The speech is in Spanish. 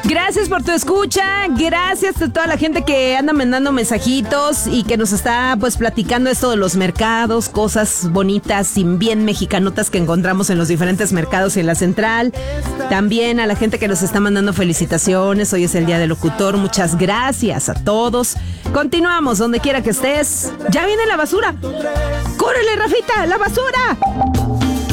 Gracias por tu escucha, gracias a toda la gente que anda mandando mensajitos y que nos está pues platicando esto de los mercados, cosas bonitas y bien mexicanotas que encontramos en los diferentes mercados y en la central. También a la gente que nos está mandando felicitaciones, hoy es el Día del Locutor, muchas gracias a todos. Continuamos, donde quiera que estés. Ya viene la basura. ¡Córrele, Rafita, la basura!